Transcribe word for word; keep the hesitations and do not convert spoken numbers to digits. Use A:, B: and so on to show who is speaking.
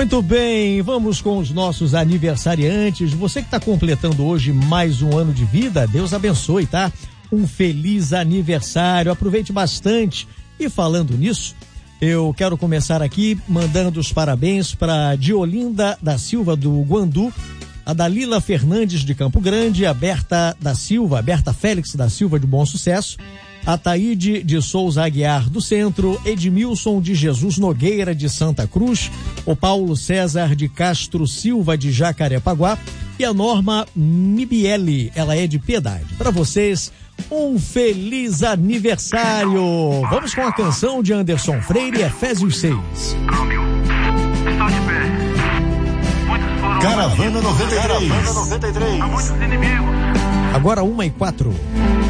A: Muito bem, vamos com os nossos aniversariantes. Você que está completando hoje mais um ano de vida, Deus abençoe, tá? Um feliz aniversário, aproveite bastante. E falando nisso, eu quero começar aqui mandando os parabéns para Diolinda da Silva do Guandu, a Dalila Fernandes de Campo Grande, a Berta da Silva, a Berta Félix da Silva de Bom Sucesso, a Taíde de Souza Aguiar do Centro, Edmilson de Jesus Nogueira de Santa Cruz, o Paulo César de Castro Silva de Jacarepaguá e a Norma Mibielli, ela é de Piedade. Para vocês, um feliz aniversário! Vamos com a canção de Anderson Freire, Efésios seis.
B: Caravana noventa e três.
C: Caravana noventa e três.
A: Agora uma e quatro.